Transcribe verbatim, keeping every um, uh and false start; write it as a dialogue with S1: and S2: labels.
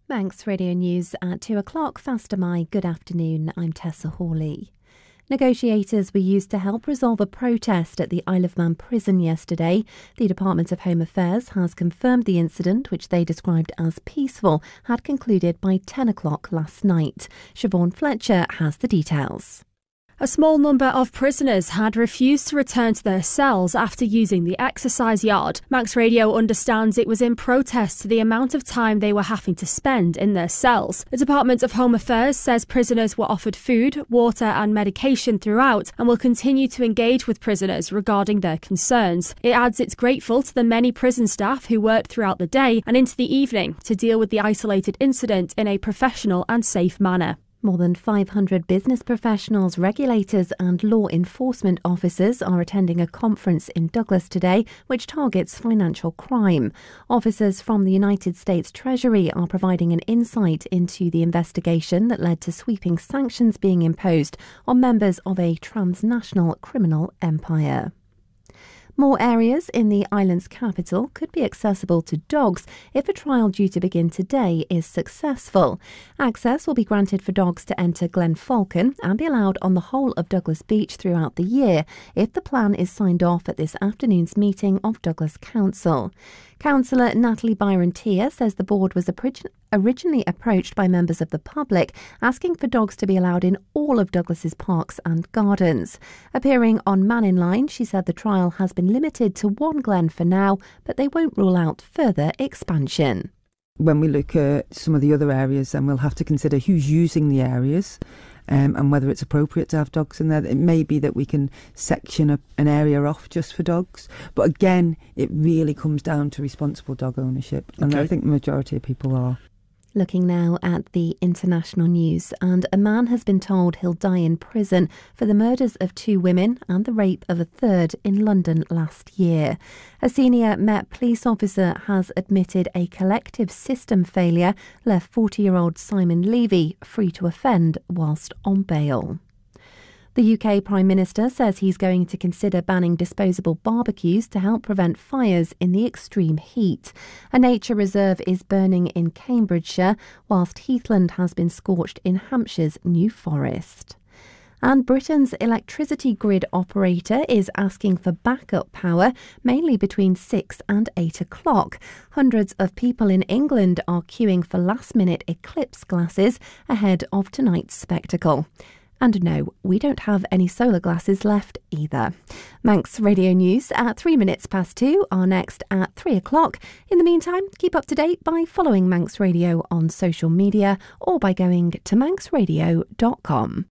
S1: Manx Radio News at two o'clock. Faster my good afternoon. I'm Tessa Hawley. Negotiators were used to help resolve a protest at the Isle of Man prison yesterday. The Department of Home Affairs has confirmed the incident, which they described as peaceful, had concluded by ten o'clock last night. Siobhan Fletcher has the details.
S2: A small number of prisoners had refused to return to their cells after using the exercise yard. Manx Radio understands it was in protest to the amount of time they were having to spend in their cells. The Department of Home Affairs says prisoners were offered food, water and medication throughout and will continue to engage with prisoners regarding their concerns. It adds it's grateful to the many prison staff who worked throughout the day and into the evening to deal with the isolated incident in a professional and safe manner.
S1: More than five hundred business professionals, regulators and law enforcement officers are attending a conference in Douglas today which targets financial crime. Officers from the United States Treasury are providing an insight into the investigation that led to sweeping sanctions being imposed on members of a transnational criminal empire. More areas in the island's capital could be accessible to dogs if a trial due to begin today is successful. Access will be granted for dogs to enter Glen Falcon and be allowed on the whole of Douglas Beach throughout the year if the plan is signed off at this afternoon's meeting of Douglas Council. Councillor Natalie Byron-Tier says the board was originally approached by members of the public asking for dogs to be allowed in all of Douglas's parks and gardens. Appearing on Man in Line, she said the trial has been limited to one glen for now, but they won't rule out further expansion.
S3: When we look at some of the other areas, then we'll have to consider who's using the areas um, and whether it's appropriate to have dogs in there. It may be that we can section a, an area off just for dogs. But again, it really comes down to responsible dog ownership. And
S4: Okay.
S3: I think the majority of people are.
S1: Looking now at the international news, and a man has been told he'll die in prison for the murders of two women and the rape of a third in London last year. A senior Met police officer has admitted a collective system failure left forty-year-old Simon Levy free to offend whilst on bail. The U K Prime Minister says he's going to consider banning disposable barbecues to help prevent fires in the extreme heat. A nature reserve is burning in Cambridgeshire, whilst Heathland has been scorched in Hampshire's New Forest. And Britain's electricity grid operator is asking for backup power, mainly between six and eight o'clock. Hundreds of people in England are queuing for last-minute eclipse glasses ahead of tonight's spectacle. And no, we don't have any solar glasses left either. Manx Radio News at three minutes past two are next at three o'clock. In the meantime, keep up to date by following Manx Radio on social media or by going to manx radio dot com.